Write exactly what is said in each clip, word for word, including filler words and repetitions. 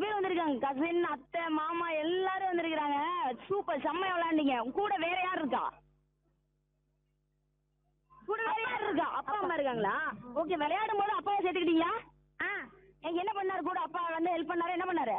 பேர் வந்திருக்காங்க. கசின், அத்தை, மாமா எல்லாரும் வந்திருக்காங்க. சூப்பர், செம்மையா விளையாண்டீங்க. உங்க கூட வேற யார் இருக்கா? கூட வேற யார் இருக்கா? அப்பா அம்மா இருக்காங்களா? ஓகே, விளையாடும் போது அப்பாவை சேர்த்துக்கிட்டீங்களா? ஆ, என்ன பண்ணாரு கூட? அப்பா வந்து ஹெல்ப் பண்ணாரு, என்ன பண்ணாரு?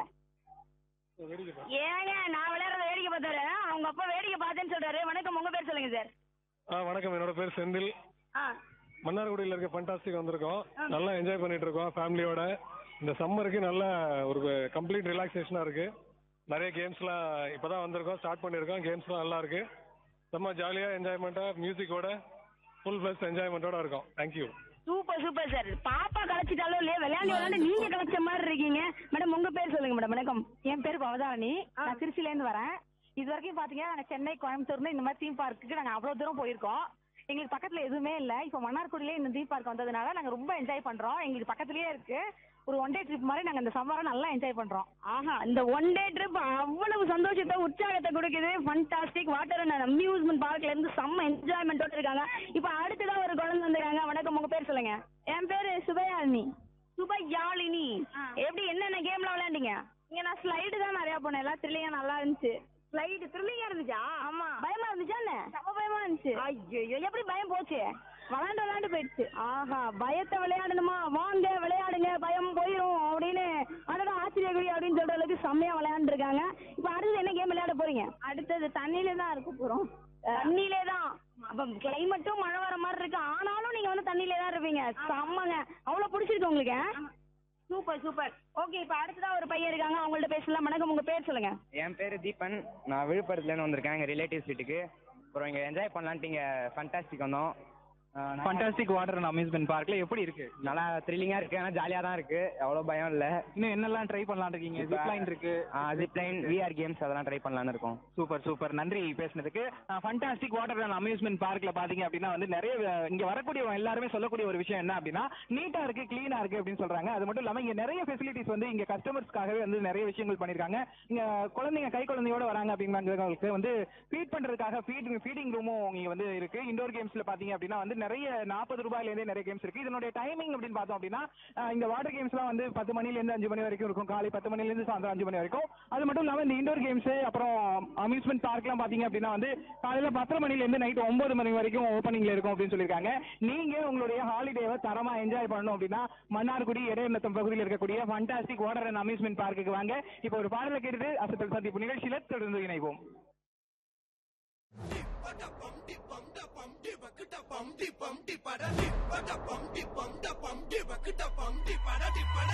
ஏங்க, நான் விளையாடுறத வேடிக்கை பார்த்தாரு. அவங்க அப்பா வேடிக்கை பார்த்தேன்னு சொல்றாரு. வணக்கம், உங்க பேர் சொல்லுங்க சார். ஆ வணக்கம், என்னோட பேர் செந்தில். ஆ, மன்னார்குடியில் இருக்க ஃபண்டாஸ்டிக் வந்திருக்கோம். நல்லா என்ஜாய் பண்ணிட்டு இருக்கோம் ஃபேமிலியோட. இந்த சம்மருக்கு நல்ல ஒரு கம்ப்ளீட் ரிலாக்ஸேஷனாக இருக்கு. நிறைய கேம்ஸ்லாம் இப்போதான் வந்திருக்கோம், ஸ்டார்ட் பண்ணியிருக்கோம். கேம்ஸ்லாம் நல்லா இருக்கு. செம்ம ஜாலியாக என்ஜாய்மெண்ட்டாக மியூசிக்கோட ஃபுல் ஃப்ளஸ் என்ஜாய்மெண்ட்டோட இருக்கும். தேங்க்யூ. Super super sir. பாப்பா கலைச்சிட்டாலும் இல்லையா, விளையாண்டு விளையாண்டு நீங்க கலைச்ச மாதிரி இருக்கீங்க. மேடம், உங்க பேர் சொல்லுங்க மேடம். வணக்கம். என் பேர் பவதாரணி. நான் திருச்சில இருந்து வரேன். இது வரைக்கும் பாத்தீங்கன்னா நாங்க சென்னை, கோயம்புத்தூர்னு இந்த மாதிரி தீம் பார்க்குக்கு நாங்க அவ்வளவு தூரம் போயிருக்கோம். எங்களுக்கு பக்கத்துல எதுவுமே இல்ல. இப்ப மன்னார்குடியிலே இந்த தீம் பார்க் வந்ததுனால நாங்க ரொம்ப என்ஜாய் பண்றோம். எங்களுக்கு பக்கத்துலயே இருக்கு. ஒரு ஒன் டே ட்ரிப் மாதிரி நாங்க இந்த சம்மரை நல்லா என்ஜாய் பண்றோம். ஆஹா, இந்த ஒன் டே ட்ரிப் அவ்வளவு சந்தோஷத்தை, உற்சாகத்தை கொடுக்குது. ஃபண்டாஸ்டிக் வாட்டர் அண்ட் அம்யூஸ்மெண்ட் பார்க்ல இருந்து செம்ம என்ஜாய்மெண்டோட இருக்காங்க. இப்ப அடுத்ததா ஒரு குழந்தை வந்திருக்காங்க. வணக்கம், உங்க பேர் சொல்லுங்க. என் பேரு சுபயாலினி. சுபயாழினி, எப்படி என்னென்ன கேம்ல விளையாண்டீங்க? இங்க நான் ஸ்லைடு தான் நிறைய போனேன். எல்லாம் த்ரில்லிங்கா நல்லா இருந்துச்சு. ஸ்லைடு த்ரில்லிங்கா இருந்துச்சா? ஆமா. பயமா இருந்துச்சா என்ன? ரொம்ப பயமா இருந்துச்சு. ஐயோ, எப்படி பயம் போச்சு? விளாண்டு விளாண்டு போயிடுச்சு. ஆஹா, பயத்தை விளையாடணுமா? வாங்க விளையாடுங்க, பயம் போயிரும் அப்படின்னு அதான் ஆச்சரியக்குறி அப்படின்னு சொல்ற அளவுக்கு செம்மையா விளையாண்டு இருக்காங்க. இப்ப அடுத்து என்ன கேம் விளையாட போறீங்க? அடுத்தது தண்ணியில தான் இருக்க போறோம். தண்ணிலே தான். அப்ப கிளைமேட்டும் மழை வர மாதிரி இருக்கு, ஆனாலும் நீங்க வந்து தண்ணிலே தான் இருப்பீங்க. செம்மங்க, அவ்வளவு பிடிச்சிருக்கு உங்களுக்கு? Super super. ஓகே, இப்ப அடுத்ததா ஒரு பையன் இருக்காங்க, அவங்கள்ட்ட பேசலாம். வணக்கம், உங்க பேர் சொல்லுங்க. என் பேரு தீபன். நான் விழுப்புரத்துல இருந்து வந்திருக்கேன், எங்க ரிலேட்டிவ்ஸ் வீட்டுக்கு. அப்புறம் இங்க என்ஜாய் பண்ணலான்ட்டு இங்க ஃபண்டாஸ்டிக் வந்தோம். ஃபண்டாஸ்டிக் வாட்டர் அண்ட் அம்யூஸ்மெண்ட் பார்க்ல எப்படி இருக்கு? நல்லா த்ரில்லிங்கா இருக்கு, ஆனா ஜாலியா தான் இருக்கு, அவ்வளவு பயம் இல்ல. இன்னும் என்னெல்லாம் ட்ரை பண்ணலாம் இருக்கீங்க? ஜிப்லைன் இருக்கு, ஜிப்லைன், விஆர் கேம்ஸ் அதெல்லாம் ட்ரை பண்ணலாம்னு இருக்கோம். சூப்பர் சூப்பர், நன்றி பேசினதுக்கு. ஃபண்டாஸ்டிக் வாட்டர் அண்ட் அம்யூஸ்மெண்ட் பார்க்ல பாத்தீங்க அப்படின்னா வந்து நிறைய இங்க வரக்கூடிய எல்லாருமே சொல்லக்கூடிய ஒரு விஷயம் என்ன அப்படின்னா, நீட்டா இருக்கு, கிளீனா இருக்கு அப்படின்னு சொல்றாங்க. அது மட்டும் இல்லாம இங்க நிறைய ஃபெசிலிட்டிஸ் வந்து இங்க கஸ்டமர்ஸ்க்காகவே வந்து நிறைய விஷயங்கள் பண்ணிருக்காங்க. இங்க குழந்தைங்க கை குழந்தையோட வராங்க அப்படிங்கிறவங்களுக்கு வந்து ஃபீட் பண்றதுக்காக ஃபீடிங் ஃபீடிங் ரூமும் இங்க வந்து இருக்கு. இண்டோர் கேம்ஸ்ல பாத்தீங்க அப்படின்னா வந்து நிறைய நாற்பது ரூபாயில இருந்தே நிறைய கேம்ஸ் இருக்கு. இதனுடைய டைமிங் அப்படின்னு பார்த்தோம் அப்படின்னா இந்த வாட்டர் கேம்ஸ் எல்லாம் வந்து பத்து மணில இருந்து அஞ்சு மணி வரைக்கும் இருக்கும். காலை பத்து மணில இருந்து சாயந்தரம் அஞ்சு மணி வரைக்கும். அது மட்டும் இல்லாம இந்த இண்டோர் கேம்ஸ் அப்புறம் அம்யூஸ்மெண்ட் பார்க் எல்லாம் பாத்தீங்க அப்படின்னா வந்து காலையில பத்தரை மணில இருந்து நைட் ஒன்பது மணி வரைக்கும் ஓப்பனிங்ல இருக்கும் அப்படின்னு சொல்லியிருக்காங்க. நீங்க உங்களுடைய ஹாலிடேவை தரமா என்ஜாய் பண்ணணும் அப்படின்னா மன்னார்குடி இடையநத்தம் பகுதியில் இருக்கக்கூடிய ஃபண்டாஸ்டிக் வாட்டர் அண்ட் அம்யூஸ்மெண்ட் பார்க்குக்கு வாங்க. இப்போ ஒரு பாடலை கேட்டு அசத்தல் சந்திப்பு நிகழ்ச்சியில தொடர்ந்து இணைவோம். Bum di bum da bum di bakta bum di bum di pada di pada bum di bum da bum di bakta bum di pada di pada